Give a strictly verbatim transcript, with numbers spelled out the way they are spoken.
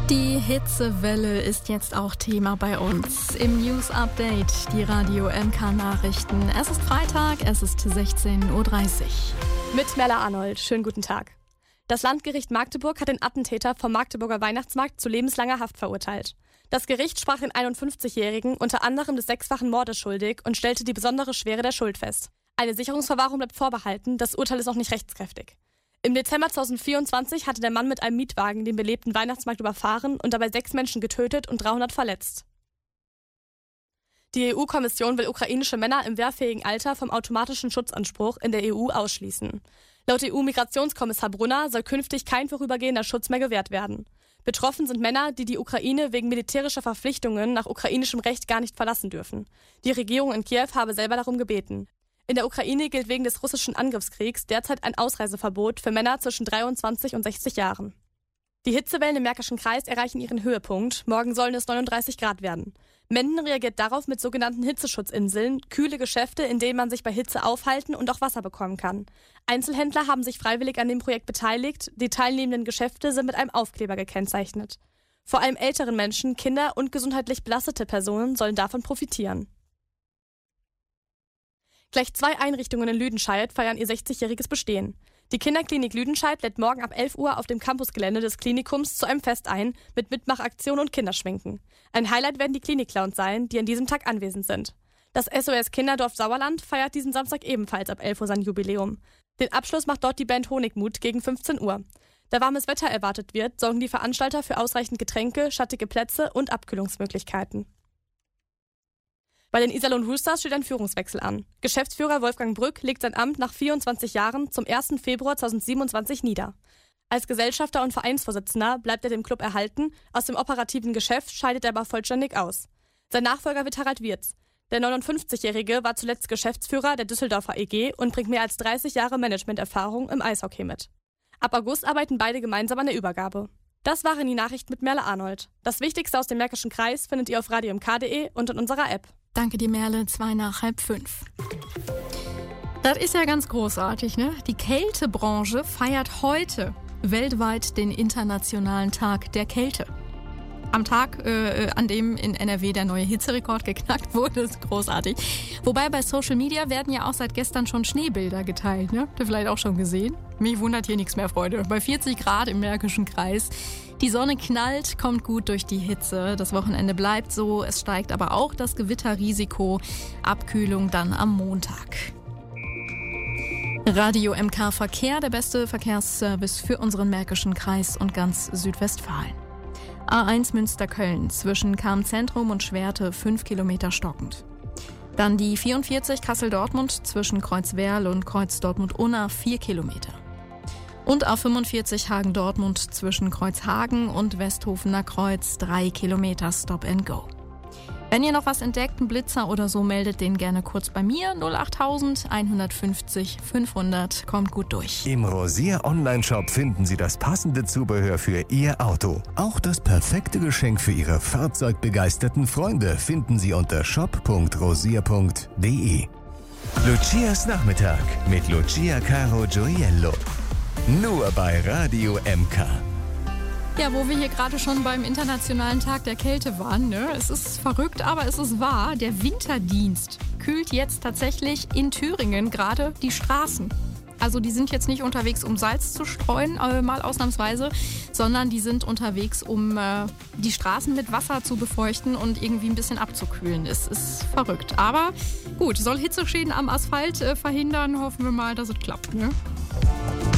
Die Hitzewelle ist jetzt auch Thema bei uns. Im News Update die Radio M K Nachrichten. Es ist Freitag, es ist sechzehn Uhr dreißig. Mit Merle Arnold. Schönen guten Tag. Das Landgericht Magdeburg hat den Attentäter vom Magdeburger Weihnachtsmarkt zu lebenslanger Haft verurteilt. Das Gericht sprach den einundfünfzigjährigen unter anderem des sechsfachen Mordes schuldig und stellte die besondere Schwere der Schuld fest. Eine Sicherungsverwahrung bleibt vorbehalten, das Urteil ist noch nicht rechtskräftig. Im Dezember zweitausendvierundzwanzig hatte der Mann mit einem Mietwagen den belebten Weihnachtsmarkt überfahren und dabei sechs Menschen getötet und dreihundert verletzt. Die E U-Kommission will ukrainische Männer im wehrfähigen Alter vom automatischen Schutzanspruch in der E U ausschließen. Laut E U-Migrationskommissar Brunner soll künftig kein vorübergehender Schutz mehr gewährt werden. Betroffen sind Männer, die die Ukraine wegen militärischer Verpflichtungen nach ukrainischem Recht gar nicht verlassen dürfen. Die Regierung in Kiew habe selber darum gebeten. In der Ukraine gilt wegen des russischen Angriffskriegs derzeit ein Ausreiseverbot für Männer zwischen dreiundzwanzig und sechzig Jahren. Die Hitzewellen im Märkischen Kreis erreichen ihren Höhepunkt. Morgen sollen es neununddreißig Grad werden. Menden reagiert darauf mit sogenannten Hitzeschutzinseln, kühle Geschäfte, in denen man sich bei Hitze aufhalten und auch Wasser bekommen kann. Einzelhändler haben sich freiwillig an dem Projekt beteiligt. Die teilnehmenden Geschäfte sind mit einem Aufkleber gekennzeichnet. Vor allem älteren Menschen, Kinder und gesundheitlich belastete Personen sollen davon profitieren. Gleich zwei Einrichtungen in Lüdenscheid feiern ihr sechzigjähriges Bestehen. Die Kinderklinik Lüdenscheid lädt morgen ab elf Uhr auf dem Campusgelände des Klinikums zu einem Fest ein, mit Mitmachaktionen und Kinderschminken. Ein Highlight werden die Klinik-Clowns sein, die an diesem Tag anwesend sind. Das S O S Kinderdorf Sauerland feiert diesen Samstag ebenfalls ab elf Uhr sein Jubiläum. Den Abschluss macht dort die Band Honigmut gegen fünfzehn Uhr. Da warmes Wetter erwartet wird, sorgen die Veranstalter für ausreichend Getränke, schattige Plätze und Abkühlungsmöglichkeiten. Bei den Iserlohn Roosters steht ein Führungswechsel an. Geschäftsführer Wolfgang Brück legt sein Amt nach vierundzwanzig Jahren zum ersten Februar zweitausendsiebenundzwanzig nieder. Als Gesellschafter und Vereinsvorsitzender bleibt er dem Club erhalten, aus dem operativen Geschäft scheidet er aber vollständig aus. Sein Nachfolger wird Harald Wirz. Der neunundfünfzigjährige war zuletzt Geschäftsführer der Düsseldorfer E G und bringt mehr als dreißig Jahre Managementerfahrung im Eishockey mit. Ab August arbeiten beide gemeinsam an der Übergabe. Das waren die Nachrichten mit Merle Arnold. Das Wichtigste aus dem Märkischen Kreis findet ihr auf radio m k punkt de und in unserer App. Danke dir, Merle, zwei nach halb fünf. Das ist ja ganz großartig, ne? Die Kältebranche feiert heute weltweit den Internationalen Tag der Kälte. Am Tag, äh, an dem in N R W der neue Hitzerekord geknackt wurde, ist großartig. Wobei bei Social Media werden ja auch seit gestern schon Schneebilder geteilt, ne? Habt ihr vielleicht auch schon gesehen? Mich wundert hier nichts mehr, Freunde. Bei vierzig Grad im Märkischen Kreis. Die Sonne knallt, kommt gut durch die Hitze. Das Wochenende bleibt so. Es steigt aber auch das Gewitterrisiko. Abkühlung dann am Montag. Radio M K Verkehr, der beste Verkehrsservice für unseren Märkischen Kreis und ganz Südwestfalen. A eins Münster-Köln zwischen Cham-Zentrum und Schwerte fünf Kilometer stockend. Dann die vierundvierzig Kassel-Dortmund zwischen Kreuzwerl und Kreuz-Dortmund-Unna vier Kilometer. Und A fünfundvierzig Hagen-Dortmund zwischen Kreuzhagen und Westhofener Kreuz drei Kilometer Stop and Go. Wenn ihr noch was entdeckt, einen Blitzer oder so, meldet den gerne kurz bei mir. null acht eins fünfzig fünfhundert, kommt gut durch. Im Rosier Online-Shop finden Sie das passende Zubehör für Ihr Auto. Auch das perfekte Geschenk für Ihre fahrzeugbegeisterten Freunde finden Sie unter shop punkt rosier punkt de. Lucias Nachmittag mit Lucia Caro Gioiello. Nur bei Radio M K. Ja, wo wir hier gerade schon beim Internationalen Tag der Kälte waren, ne? Es ist verrückt, aber es ist wahr. Der Winterdienst kühlt jetzt tatsächlich in Thüringen gerade die Straßen. Also die sind jetzt nicht unterwegs, um Salz zu streuen, äh, mal ausnahmsweise, sondern die sind unterwegs, um äh, die Straßen mit Wasser zu befeuchten und irgendwie ein bisschen abzukühlen. Es ist verrückt. Aber gut, soll Hitzeschäden am Asphalt äh, verhindern, hoffen wir mal, dass es klappt, ne?